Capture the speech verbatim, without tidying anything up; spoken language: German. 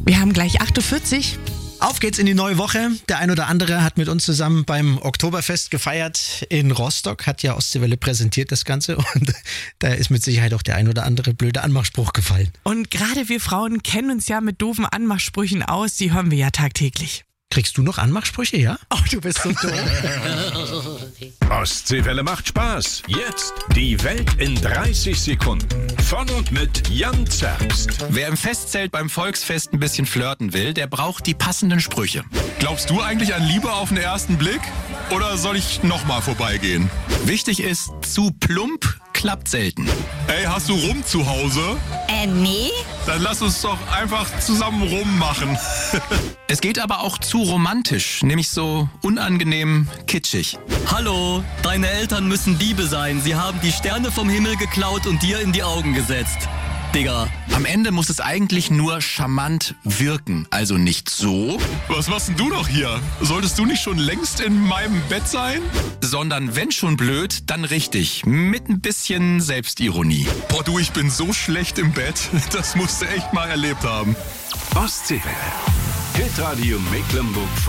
Wir haben gleich acht Uhr vierzig. Auf geht's in die neue Woche. Der ein oder andere hat mit uns zusammen beim Oktoberfest gefeiert in Rostock, hat ja Ostseewelle präsentiert das Ganze und da ist mit Sicherheit auch der ein oder andere blöde Anmachspruch gefallen. Und gerade wir Frauen kennen uns ja mit doofen Anmachsprüchen aus, die hören wir ja tagtäglich. Kriegst du noch Anmachsprüche, ja? Oh, du bist so doof. Ostseewelle macht Spaß. Jetzt die Welt in dreißig Sekunden. Von und mit Jan Zerbst. Wer im Festzelt beim Volksfest ein bisschen flirten will, der braucht die passenden Sprüche. Glaubst du eigentlich an Liebe auf den ersten Blick? Oder soll ich nochmal vorbeigehen? Wichtig ist, zu plump klappt selten. Ey, hast du Rum zu Hause? Äh, nee. Dann lass uns doch einfach zusammen rummachen. Es geht aber auch zu romantisch, nämlich so unangenehm kitschig. Hallo, deine Eltern müssen Diebe sein. Sie haben die Sterne vom Himmel geklaut und dir in die Augen gesetzt. Digga. Am Ende muss es eigentlich nur charmant wirken, also nicht so. Was machst denn du noch hier? Solltest du nicht schon längst in meinem Bett sein? Sondern wenn schon blöd, dann richtig, mit ein bisschen Selbstironie. Boah du, ich bin so schlecht im Bett, das musst du echt mal erlebt haben. Ostseewelle. Hitradio Mecklenburg-Vorpommern.